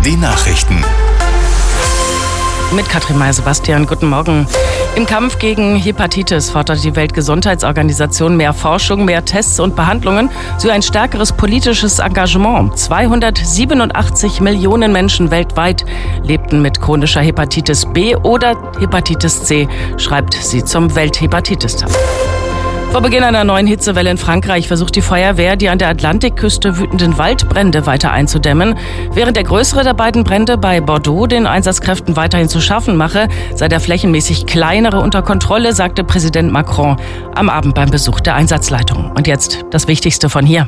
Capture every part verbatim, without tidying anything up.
Die Nachrichten. Mit Katrin May-Sebastian, guten Morgen. Im Kampf gegen Hepatitis fordert die Weltgesundheitsorganisation mehr Forschung, mehr Tests und Behandlungen sowie ein stärkeres politisches Engagement. zweihundertsiebenundachtzig Millionen Menschen weltweit lebten mit chronischer Hepatitis B oder Hepatitis C, schreibt sie zum Welthepatitis-Tag. Vor Beginn einer neuen Hitzewelle in Frankreich versucht die Feuerwehr, die an der Atlantikküste wütenden Waldbrände weiter einzudämmen. Während der größere der beiden Brände bei Bordeaux den Einsatzkräften weiterhin zu schaffen mache, sei der flächenmäßig kleinere unter Kontrolle, sagte Präsident Macron am Abend beim Besuch der Einsatzleitung. Und jetzt das Wichtigste von hier.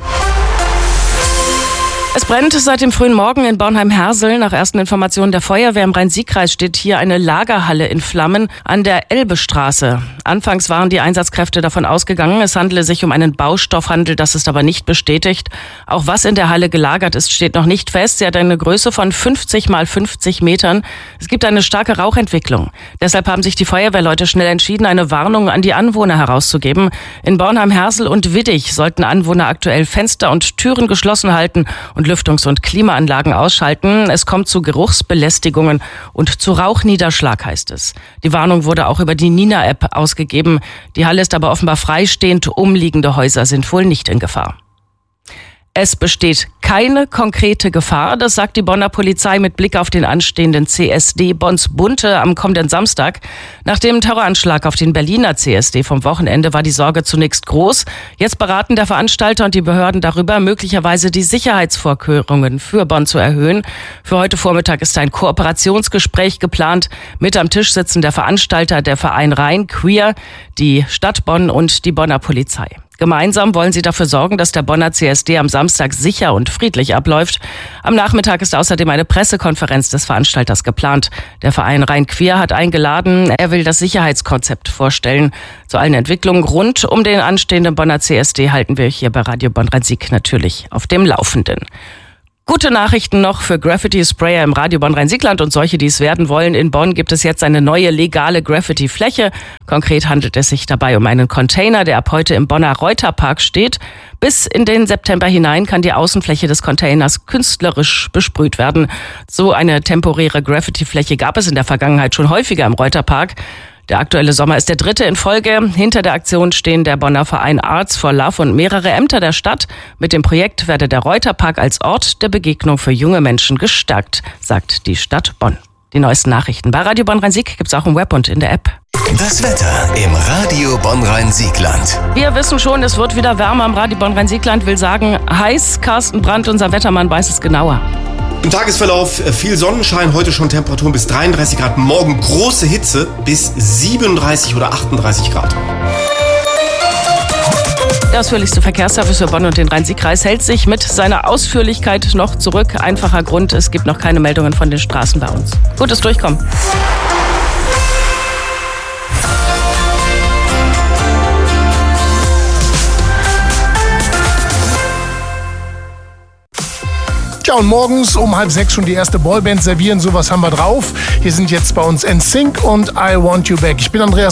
Es brennt seit dem frühen Morgen in Bornheim-Hersel. Nach ersten Informationen der Feuerwehr im Rhein-Sieg-Kreis steht hier eine Lagerhalle in Flammen an der Elbestraße. Anfangs waren die Einsatzkräfte davon ausgegangen, es handele sich um einen Baustoffhandel, das ist aber nicht bestätigt. Auch was in der Halle gelagert ist, steht noch nicht fest. Sie hat eine Größe von fünfzig mal fünfzig Metern. Es gibt eine starke Rauchentwicklung. Deshalb haben sich die Feuerwehrleute schnell entschieden, eine Warnung an die Anwohner herauszugeben. In Bornheim-Hersel und Widdich sollten Anwohner aktuell Fenster und Türen geschlossen halten und Lüftungs- und Klimaanlagen ausschalten. Es kommt zu Geruchsbelästigungen und zu Rauchniederschlag, heißt es. Die Warnung wurde auch über die Nina-App ausgegeben. Die Halle ist aber offenbar freistehend. Umliegende Häuser sind wohl nicht in Gefahr. Es besteht keine konkrete Gefahr, das sagt die Bonner Polizei mit Blick auf den anstehenden C S D Bons Bunte am kommenden Samstag. Nach dem Terroranschlag auf den Berliner C S D vom Wochenende war die Sorge zunächst groß. Jetzt beraten der Veranstalter und die Behörden darüber, möglicherweise die Sicherheitsvorkehrungen für Bonn zu erhöhen. Für heute Vormittag ist ein Kooperationsgespräch geplant. Mit am Tisch sitzen der Veranstalter, der Verein Rhein Queer, die Stadt Bonn und die Bonner Polizei. Gemeinsam wollen sie dafür sorgen, dass der Bonner C S D am Samstag sicher und friedlich abläuft. Am Nachmittag ist außerdem eine Pressekonferenz des Veranstalters geplant. Der Verein Rhein Queer hat eingeladen. Er will das Sicherheitskonzept vorstellen. Zu allen Entwicklungen rund um den anstehenden Bonner C S D halten wir hier bei Radio Bonn Rhein-Sieg natürlich auf dem Laufenden. Gute Nachrichten noch für Graffiti-Sprayer im Radio Bonn Rhein-Siegland und solche, die es werden wollen. In Bonn gibt es jetzt eine neue legale Graffiti-Fläche. Konkret handelt es sich dabei um einen Container, der ab heute im Bonner Reuterpark steht. Bis in den September hinein kann die Außenfläche des Containers künstlerisch besprüht werden. So eine temporäre Graffiti-Fläche gab es in der Vergangenheit schon häufiger im Reuterpark. Der aktuelle Sommer ist der dritte in Folge. Hinter der Aktion stehen der Bonner Verein Arts for Love und mehrere Ämter der Stadt. Mit dem Projekt werde der Reuterpark als Ort der Begegnung für junge Menschen gestärkt, sagt die Stadt Bonn. Die neuesten Nachrichten bei Radio Bonn Rhein-Sieg gibt's auch im Web und in der App. Das Wetter im Radio Bonn Rhein-Siegland. Wir wissen schon, es wird wieder wärmer im Radio Bonn Rhein-Siegland. Will sagen, heiß. Carsten Brandt, unser Wettermann, weiß es genauer. Im Tagesverlauf viel Sonnenschein, heute schon Temperaturen bis dreiunddreißig Grad, morgen große Hitze bis siebenunddreißig oder achtunddreißig Grad. Der ausführlichste Verkehrsservice für Bonn und den Rhein-Sieg-Kreis hält sich mit seiner Ausführlichkeit noch zurück. Einfacher Grund, es gibt noch keine Meldungen von den Straßen bei uns. Gutes Durchkommen. Ja, und morgens um halb sechs schon die erste Boyband servieren, sowas haben wir drauf. Hier sind jetzt bei uns N Sync und I Want You Back. Ich bin Andreas